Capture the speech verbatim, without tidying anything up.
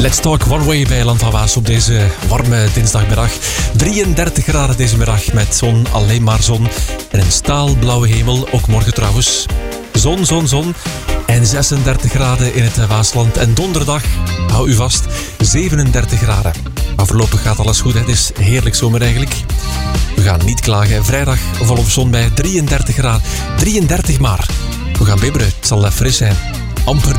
Let's Talk One Way bij Land van Waas op deze warme dinsdagmiddag. drieëndertig graden deze middag met zon, alleen maar zon. En een staalblauwe hemel, ook morgen trouwens. Zon, zon, zon. En zesendertig graden in het Waasland. En donderdag, hou u vast, zevenendertig graden. Maar voorlopig gaat alles goed, hè. Het is heerlijk zomer eigenlijk. We gaan niet klagen. Vrijdag volop zon bij drieëndertig graden. drieëndertig maar. We gaan bibberen, het zal fris zijn. Amper